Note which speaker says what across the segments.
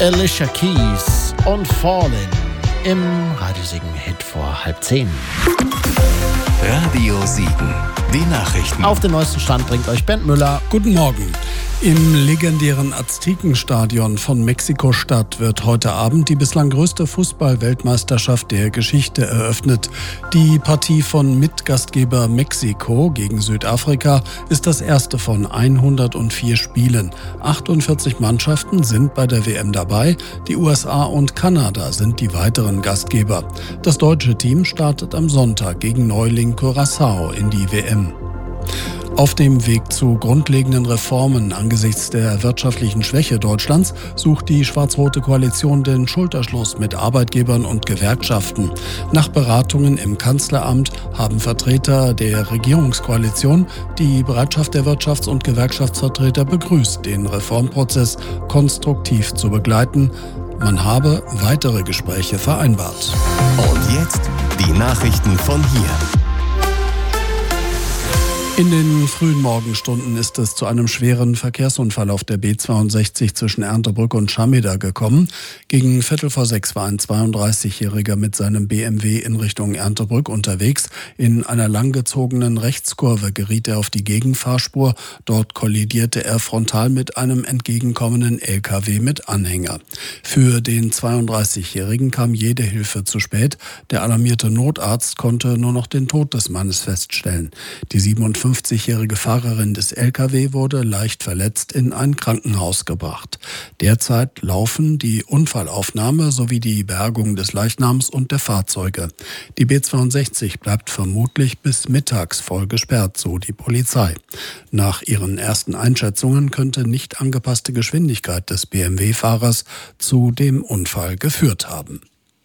Speaker 1: Alicia Keys und Fallen im Radiosiegen-Hit vor 9:30.
Speaker 2: Radio Siegen, die Nachrichten.
Speaker 1: Auf den neuesten Stand bringt euch Bernd Müller.
Speaker 3: Guten Morgen. Im legendären Aztekenstadion von Mexiko-Stadt wird heute Abend die bislang größte Fußball-Weltmeisterschaft der Geschichte eröffnet. Die Partie von Mitgastgeber Mexiko gegen Südafrika ist das erste von 104 Spielen. 48 Mannschaften sind bei der WM dabei. Die USA und Kanada sind die weiteren Gastgeber. Das deutsche Team startet am Sonntag gegen Neuling Curaçao in die WM. Auf dem Weg zu grundlegenden Reformen angesichts der wirtschaftlichen Schwäche Deutschlands sucht die schwarz-rote Koalition den Schulterschluss mit Arbeitgebern und Gewerkschaften. Nach Beratungen im Kanzleramt haben Vertreter der Regierungskoalition die Bereitschaft der Wirtschafts- und Gewerkschaftsvertreter begrüßt, den Reformprozess konstruktiv zu begleiten. Man habe weitere Gespräche vereinbart.
Speaker 2: Und jetzt die Nachrichten von hier.
Speaker 3: In den frühen Morgenstunden ist es zu einem schweren Verkehrsunfall auf der B62 zwischen Erndtebrück und Schameda gekommen. Gegen 5:45 war ein 32-Jähriger mit seinem BMW in Richtung Erndtebrück unterwegs. In einer langgezogenen Rechtskurve geriet er auf die Gegenfahrspur. Dort kollidierte er frontal mit einem entgegenkommenden LKW mit Anhänger. Für den 32-Jährigen kam jede Hilfe zu spät. Der alarmierte Notarzt konnte nur noch den Tod des Mannes feststellen. Die 57-jährige Fahrerin des LKW wurde leicht verletzt in ein Krankenhaus gebracht. Derzeit laufen die Unfallaufnahme sowie die Bergung des Leichnams und der Fahrzeuge. Die B62 bleibt vermutlich bis mittags voll gesperrt, so die Polizei. Nach ihren ersten Einschätzungen könnte nicht angepasste Geschwindigkeit des BMW-Fahrers zu dem Unfall geführt haben.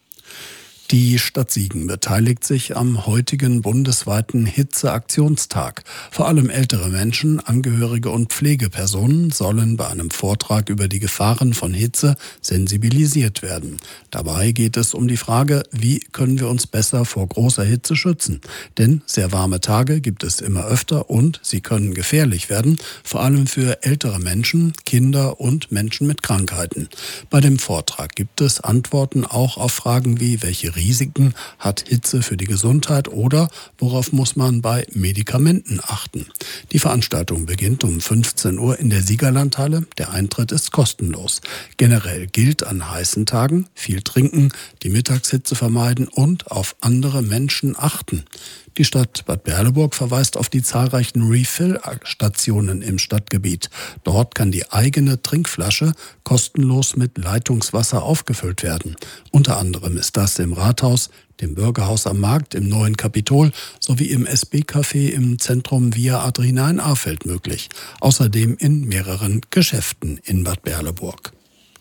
Speaker 3: Die Stadt Siegen beteiligt sich am heutigen bundesweiten Hitzeaktionstag. Vor allem ältere Menschen, Angehörige und Pflegepersonen sollen bei einem Vortrag über die Gefahren von Hitze sensibilisiert werden. Dabei geht es um die Frage, wie können wir uns besser vor großer Hitze schützen? Denn sehr warme Tage gibt es immer öfter und sie können gefährlich werden, vor allem für ältere Menschen, Kinder und Menschen mit Krankheiten. Bei dem Vortrag gibt es Antworten auch auf Fragen wie, welche Risiken hat Hitze für die Gesundheit oder worauf muss man bei Medikamenten achten? Die Veranstaltung beginnt um 15 Uhr in der Siegerlandhalle. Der Eintritt ist kostenlos. Generell gilt an heißen Tagen viel trinken, die Mittagshitze vermeiden und auf andere Menschen achten. Die Stadt Bad Berleburg verweist auf die zahlreichen Refill-Stationen im Stadtgebiet. Dort kann die eigene Trinkflasche kostenlos mit Leitungswasser aufgefüllt werden. Unter anderem ist das im Rathaus, dem Bürgerhaus am Markt, im neuen Kapitol sowie im SB-Café im Zentrum Via Adrina in Arfeld möglich. Außerdem in mehreren Geschäften in Bad Berleburg.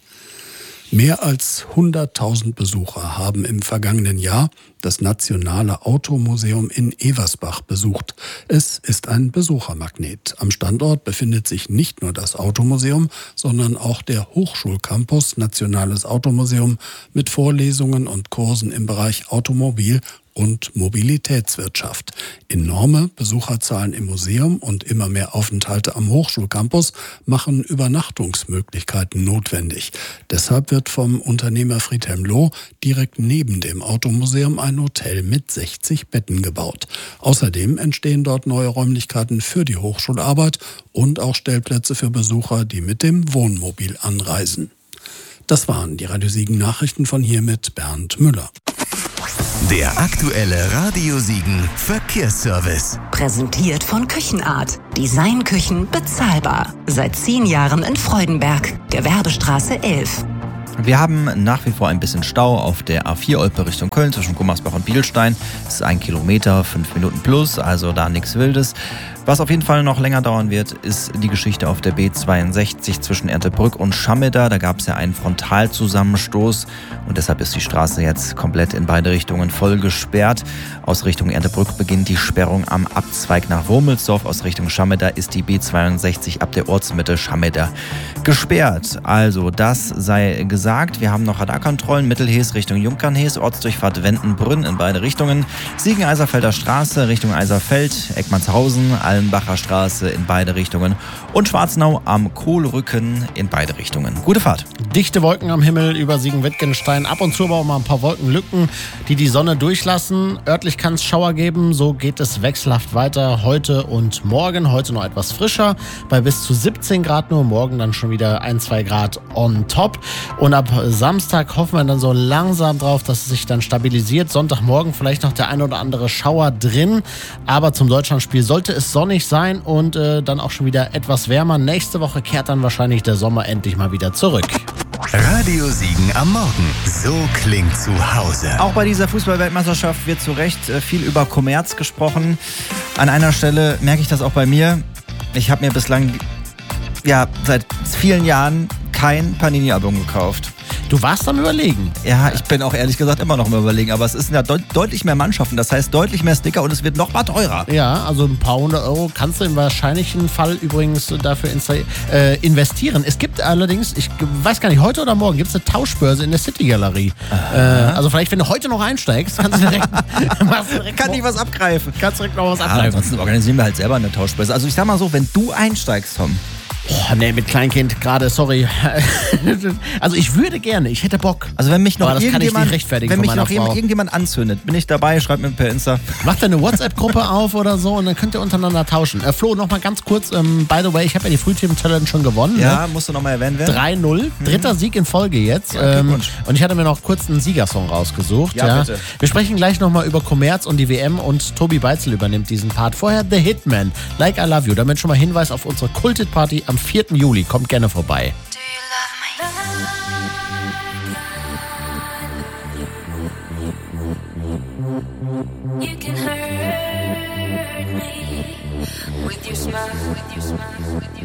Speaker 3: Mehr als 100.000 Besucher haben im vergangenen Jahr das Nationale Automuseum in Eversbach besucht. Es ist ein Besuchermagnet. Am Standort befindet sich nicht nur das Automuseum, sondern auch der Hochschulcampus Nationales Automuseum mit Vorlesungen und Kursen im Bereich Automobil und Mobilitätswirtschaft. Enorme Besucherzahlen im Museum und immer mehr Aufenthalte am Hochschulcampus machen Übernachtungsmöglichkeiten notwendig. Deshalb wird vom Unternehmer Friedhelm Loh direkt neben dem Automuseum ein Hotel mit 60 Betten gebaut. Außerdem entstehen dort neue Räumlichkeiten für die Hochschularbeit und auch Stellplätze für Besucher, die mit dem Wohnmobil anreisen. Das waren die Radio Siegen Nachrichten von hier mit Bernd Müller.
Speaker 2: Der aktuelle Radio Siegen Verkehrsservice.
Speaker 4: Präsentiert von Küchenart. Designküchen bezahlbar. Seit 10 Jahren in Freudenberg, Gewerbestraße 11.
Speaker 5: Wir haben nach wie vor ein bisschen Stau auf der A4 Olpe Richtung Köln zwischen Gummersbach und Bielstein. Das ist 1 Kilometer, 5 Minuten plus, also da nichts Wildes. Was auf jeden Fall noch länger dauern wird, ist die Geschichte auf der B62 zwischen Erndtebrück und Schameda. Da gab es ja einen Frontalzusammenstoß und deshalb ist die Straße jetzt komplett in beide Richtungen voll gesperrt. Aus Richtung Erndtebrück beginnt die Sperrung am Abzweig nach Wurmelsdorf. Aus Richtung Schameda ist die B62 ab der Ortsmitte Schameda gesperrt. Also das sei gesagt. Wir haben noch Radarkontrollen. Mittelhees Richtung Junkernhees, Ortsdurchfahrt Wendenbrünn in beide Richtungen. Siegen-Eiserfelder Straße Richtung Eiserfeld, Eckmannshausen, Hallenbacher Straße in beide Richtungen und Schwarzenau am Kohlrücken in beide Richtungen. Gute Fahrt.
Speaker 1: Dichte Wolken am Himmel über Siegen-Wittgenstein. Ab und zu aber auch mal ein paar Wolkenlücken, die die Sonne durchlassen. Örtlich kann es Schauer geben. So geht es wechselhaft weiter heute und morgen. Heute noch etwas frischer, bei bis zu 17 Grad nur. Morgen dann schon wieder 1-2 Grad on top. Und ab Samstag hoffen wir dann so langsam drauf, dass es sich dann stabilisiert. Sonntagmorgen vielleicht noch der ein oder andere Schauer drin. Aber zum Deutschlandspiel sollte es sonnig sein und dann auch schon wieder etwas wärmer. Nächste Woche kehrt dann wahrscheinlich der Sommer endlich mal wieder zurück.
Speaker 2: Radio Siegen am Morgen. So klingt zu Hause.
Speaker 5: Auch bei dieser Fußball-Weltmeisterschaft wird zu Recht viel über Kommerz gesprochen. An einer Stelle merke ich das auch bei mir. Ich habe mir bislang seit vielen Jahren kein Panini-Album gekauft.
Speaker 1: Du warst am Überlegen.
Speaker 5: Ja, ich bin auch ehrlich gesagt immer noch am Überlegen, aber es ist ja deutlich mehr Mannschaften, das heißt deutlich mehr Sticker und es wird noch mal teurer.
Speaker 1: Ja, also ein paar hundert Euro kannst du im wahrscheinlichen Fall übrigens dafür investieren. Es gibt allerdings, ich weiß gar nicht, heute oder morgen gibt es eine Tauschbörse in der City-Galerie. Also vielleicht, wenn du heute noch einsteigst, kannst du direkt
Speaker 5: Kann ich was abgreifen.
Speaker 1: Kannst direkt noch was
Speaker 5: Ja,
Speaker 1: abgreifen.
Speaker 5: ansonsten organisieren wir halt selber eine Tauschbörse. Also ich sag mal so, wenn du einsteigst, Tom.
Speaker 1: Oh, nee, mit Kleinkind gerade, sorry. Also ich würde gerne, ich hätte Bock.
Speaker 5: Also wenn mich noch
Speaker 1: Aber das kann ich nicht rechtfertigen
Speaker 5: wenn
Speaker 1: von
Speaker 5: mich
Speaker 1: meiner
Speaker 5: noch
Speaker 1: Frau.
Speaker 5: irgendjemand anzündet, bin ich dabei, schreib mir per Insta.
Speaker 1: Macht eine WhatsApp-Gruppe auf oder so und dann könnt ihr untereinander tauschen. Flo, noch mal ganz kurz, by the way, ich habe ja die Frühteam-Challenge schon gewonnen.
Speaker 5: Ja,
Speaker 1: Ne?
Speaker 5: musst du nochmal erwähnen werden.
Speaker 1: 3-0, dritter Sieg in Folge jetzt.
Speaker 5: Ja, Glückwunsch.
Speaker 1: Und ich hatte mir noch kurz einen Siegersong rausgesucht.
Speaker 5: Ja, bitte.
Speaker 1: Wir sprechen gleich nochmal über Kommerz und die WM und Tobi Beitzel übernimmt diesen Part. Vorher The Hitman, Like I Love You. Damit schon mal Hinweis auf unsere Kulted-Party am 4. Juli. Kommt gerne vorbei.
Speaker 6: You can hurt me with your smile, with your smile, with your